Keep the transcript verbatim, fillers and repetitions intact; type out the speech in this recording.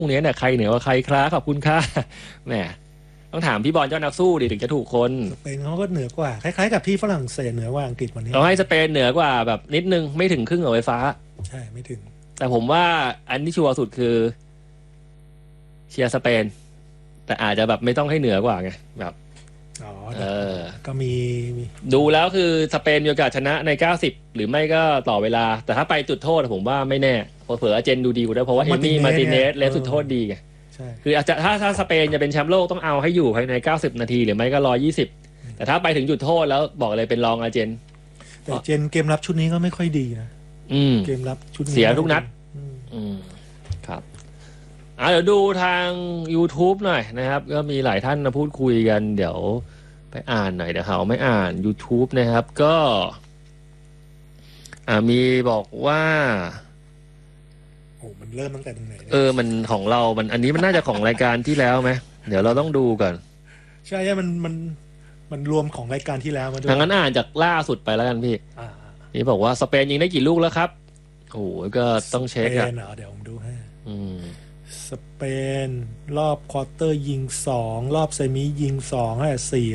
พรุ่งนี้เนี่ยใครเหนือกว่าใครครับขอบคุณค่ะแหมต้องถามพี่บอลเจ้านักสู้ดิถึงจะถูกคนสเปนเขาก็เหนือกว่าคล้ายๆกับที่ฝรั่งเศสเหนือกว่าอังกฤษวันนี้เราให้สเปนเหนือกว่าแบบนิดนึงไม่ถึงครึ่งของไฟฟ้าใช่ไม่ถึงแต่ผมว่าอันที่ชัวร์สุดคือเชียร์สเปนแต่อาจจะแบบไม่ต้องให้เหนือกว่าไงแบบอ๋อเออก็มีมีดูแล้วคือสเปนมีโอกาสชนะในเก้าสิบหรือไม่ก็ต่อเวลาแต่ถ้าไปจุดโทษผมว่าไม่แน่เผลอๆอาร์เจนดูดีกว่าด้วยเพราะว่าเอมี่มาร์ติเนสเลฟจุดโทษดีไงใช่คืออาจจะถ้าถ้าสเปนจะเป็นแชมป์โลกต้องเอาให้อยู่ภายในเก้าสิบนาทีหรือไม่ก็หนึ่งร้อยยี่สิบแต่ถ้าไปถึงจุดโทษแล้วบอกเลยเป็นรองอาร์เจนแต่เจนเกมรับชุดนี้ก็ไม่ค่อยดีนะอืมเกมรับชุดนี้เสียทุกนัดอืมอืมครับอ่าเดี๋ยวดูทาง YouTube หน่อยนะครับ ก็มีหลายท่านมาพูดคุยกัน เดี๋ยวไปอ่านหน่อยเดี๋ยวเขาไม่อ่าน YouTube นะครับ ก็ อ่ามีบอกว่าโอ้มันเริ่มตั้งแต่ตรงไหนเนี่ยเออมันของเรา มันอันนี้มันน่าจะของรายการที่แล้วไหมเดี๋ยวเราต้องดูก่อนใช่ใช่มันมันมันรวมของรายการที่แล้วมาด้วยทางนั้นอ่านจากล่าสุดไปแล้วกันพี่อ่านี่บอกว่าสเปนยิงได้กี่ลูกแล้วครับโอ้โหก็ต้องเช็คสเปอ่ะนเหรอเดี๋ยวผมดูให้อืมสเปนรอบควอเตอร์ยิงสองรอบเซมิยิงสองให้สี่